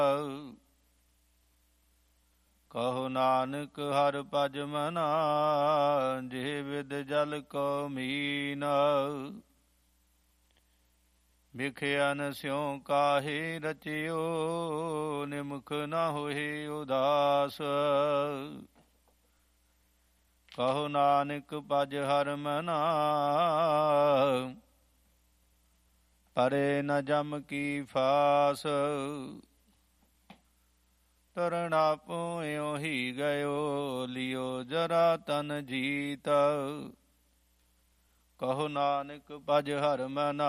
ਕਹੋ ਨਾਨਕ ਹਰਿ ਭਜ ਮਨਾ, ਜੇ ਵਿਦ ਜਲ ਕੋ ਮੀਨ। ਵਿਖਿਆਨ ਸਿਉ ਕਾਹੇ ਰਚਿਓ, ਨਿਮਖ ਨ ਹੋਏ ਉਦਾਸ। ਕਹੋ ਨਾਨਕ ਭਜ ਹਰਿ ਮਨਾ, ਪਰੇ ਨ ਜਮ ਕੀ ਫਾਸ। ਤਰਣ ਆਪੋ ਇਉ ਹੀ ਗਇਓ, ਲਿਓ ਜਰਾ ਤਨ ਜੀਤ। ਕਹੋ ਨਾਨਕ ਭਜ ਹਰਿ ਮਨਾ,